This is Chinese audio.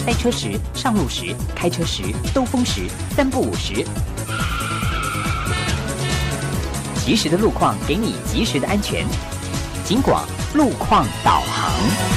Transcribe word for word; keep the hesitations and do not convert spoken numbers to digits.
塞车时、上路时、开车时、兜风时、三不五时。及时的路况给你及时的安全。警广路况导航。